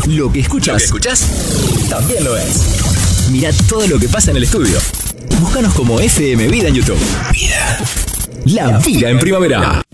Lo que escuchás también lo ves. Mirá todo lo que pasa en el estudio. Búscanos como FM Vida en YouTube. La vida en primavera.